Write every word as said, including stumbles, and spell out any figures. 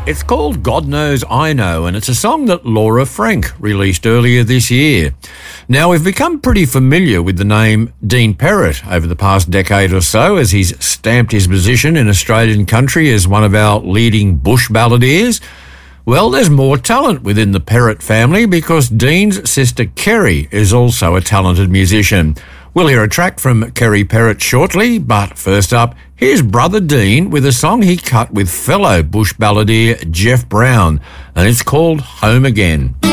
It's called God Knows I Know, and it's a song that Laura Frank released earlier this year. Now, we've become pretty familiar with the name Dean Perrott over the past decade or so, as he's stamped his position in Australian country as one of our leading bush balladeers. Well, there's more talent within the Perrott family because Dean's sister Kerry is also a talented musician. We'll hear a track from Kerry Perrott shortly, but first up, here's brother Dean with a song he cut with fellow bush balladeer Jeff Brown, and it's called Home Again.